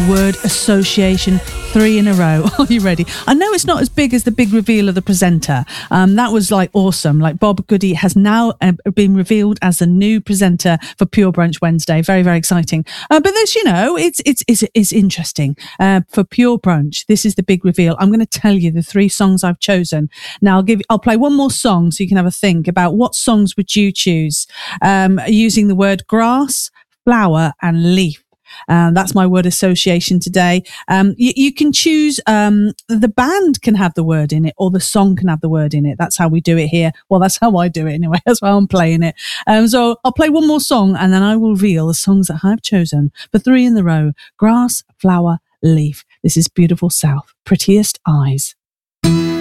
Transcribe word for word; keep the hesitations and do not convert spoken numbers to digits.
word association, three in a row. Are you ready? I know it's not as big as the big reveal of the presenter. Um, that was like awesome. Like Bob Goody has now uh, been revealed as the new presenter for Pure Brunch Wednesday. Very, very exciting. Uh, but this, you know, it's it's it's, it's interesting. Uh, for Pure Brunch, this is the big reveal. I'm going to tell you the three songs I've chosen. Now I'll give I'll play one more song so you can have a think about what songs would you choose um, using the word grass, flower, and leaf. Um, that's my word association today. Um, you, you can choose, um, the band can have the word in it or the song can have the word in it. That's how we do it here. Well, that's how I do it anyway. That's how I'm playing it. Um, so I'll play one more song and then I will reveal the songs that I've chosen for three in the row. Grass, flower, leaf. This is Beautiful South. Prettiest Eyes.